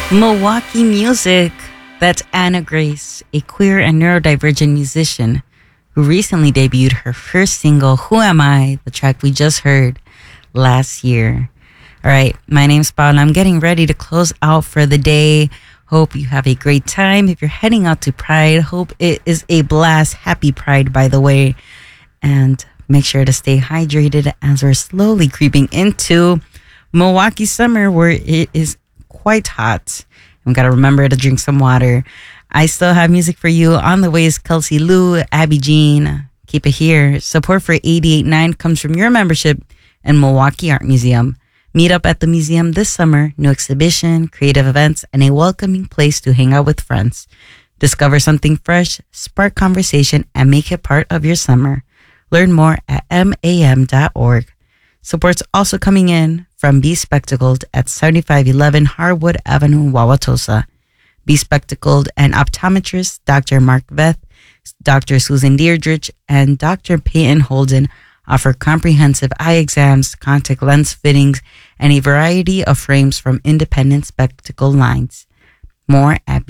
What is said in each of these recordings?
Milwaukee Music. That's Anna Grace, a queer and neurodivergent musician who recently debuted her first single, Who Am I?, the track we just heard last year. All right, my name's Paula. I'm getting ready to close out for the day. Hope you have a great time. If you're heading out to Pride, hope it is a blast. Happy Pride, by the way. And make sure to stay hydrated as we're slowly creeping into Milwaukee summer, where it is quite hot. We've got to remember to drink some water. I still have music for you. On the way is Kelsey Lou, Abby Jean. Keep it here. Support for 88.9 comes from your membership in Milwaukee Art Museum. Meet up at the museum this summer. New exhibition, creative events, and a welcoming place to hang out with friends. Discover something fresh, spark conversation, and make it part of your summer. Learn more at mam.org. Support's also coming in from Be Spectacled at 7511 Harwood Avenue, Wauwatosa. Be Spectacled and optometrist Dr. Mark Veth, Dr. Susan Deardrich, and Dr. Peyton Holden offer comprehensive eye exams, contact lens fittings, and a variety of frames from independent spectacle lines. More at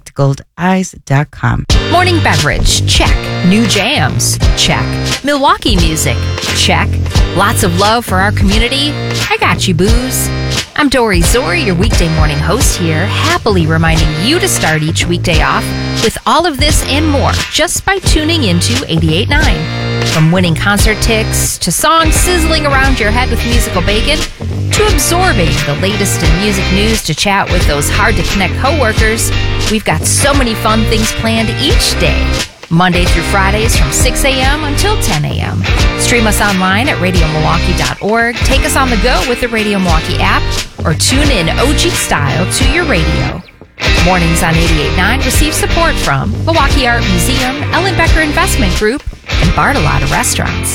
bespectacledeyes.com. Morning beverage, check. New jams, check. Milwaukee music, check. Lots of love for our community. I got you, booze. I'm Dory Zori, your weekday morning host here, happily reminding you to start each weekday off with all of this and more just by tuning into 88.9. From winning concert tickets to songs sizzling around your head with musical bacon to absorbing the latest in music news to chat with those hard-to-connect coworkers, we've got so many fun things planned each day. Monday through Fridays from 6 a.m. until 10 a.m. Stream us online at radiomilwaukee.org. Take us on the go with the Radio Milwaukee app or tune in OG style to your radio. Mornings on 88.9 receive support from Milwaukee Art Museum, Ellen Becker Investment Group, and Bartolotta Restaurants.